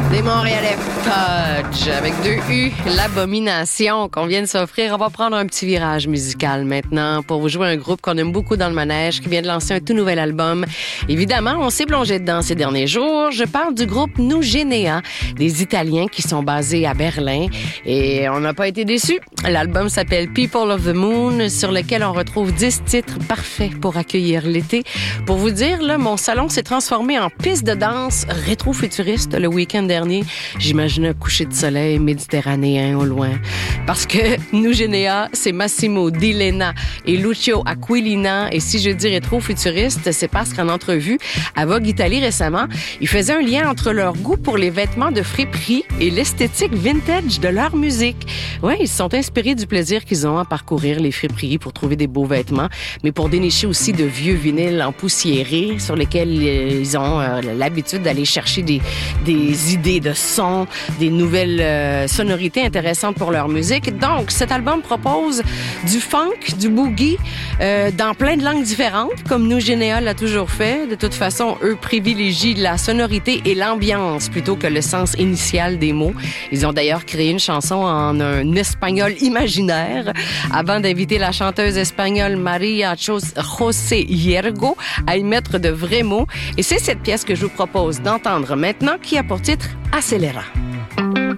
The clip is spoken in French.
Des Montréalais Fudge avec 2 U, l'abomination qu'on vient de s'offrir. On va prendre un petit virage musical maintenant pour vous jouer un groupe qu'on aime beaucoup dans le manège qui vient de lancer un tout nouvel album. Évidemment, on s'est plongé dedans ces derniers jours. Je parle du groupe Nugenea, des Italiens qui sont basés à Berlin et on n'a pas été déçus. L'album s'appelle People of the Moon, sur lequel on retrouve 10 titres parfaits pour accueillir l'été. Pour vous dire, là, mon salon s'est transformé en piste de danse rétro-futuriste le week-end dernier. J'imaginais un coucher de soleil méditerranéen au loin. Parce que Nugenea, c'est Massimo Di Lena et Lucio Aquilina. Et si je dis rétro-futuriste, c'est parce qu'en entrevue à Vogue Italie récemment, ils faisaient un lien entre leur goût pour les vêtements de friperie et l'esthétique vintage de leur musique. Ouais, ils se sont inspirés du plaisir qu'ils ont à parcourir les friperies pour trouver des beaux vêtements, mais pour dénicher aussi de vieux vinyles empoussiérés sur lesquels ils ont l'habitude d'aller chercher des idées de son, des nouvelles sonorités intéressantes pour leur musique. Donc, cet album propose du funk, du boogie, dans plein de langues différentes, comme Nugenea l'a toujours fait. De toute façon, eux privilégient la sonorité et l'ambiance plutôt que le sens initial des mots. Ils ont d'ailleurs créé une chanson en un espagnol imaginaire avant d'inviter la chanteuse espagnole Maria José Hiergo à y mettre de vrais mots. Et c'est cette pièce que je vous propose d'entendre maintenant qui a pour titre Acelera.